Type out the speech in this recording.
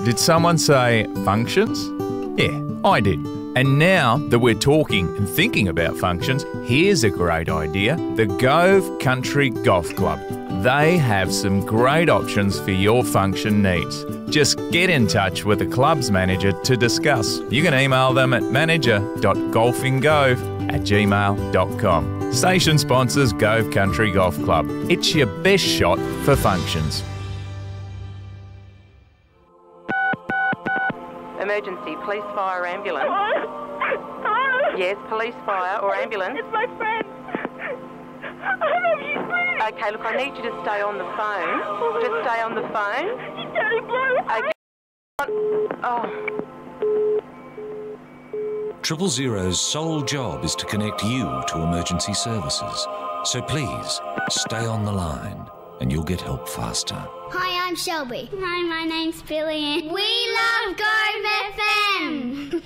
Did someone say functions? Yeah, I did. And now that we're talking and thinking about functions, here's a great idea. The Gove Country Golf Club. They have some great options for your function needs. Just get in touch with the club's manager to discuss. You can email them at manager.golfinggove@gmail.com. Station sponsors Gove Country Golf Club. It's your best shot for functions. Emergency, police, fire, ambulance. Hello? Yes, police, fire or ambulance. It's my friend. I love you, please. Okay, look, I need you to stay on the phone. Just stay on the phone. He's Daddy Blue. Okay. Oh. 000's sole job is to connect you to emergency services. So please, stay on the line and you'll get help faster. Hi, I'm Shelby. Hi, my name's Billy. We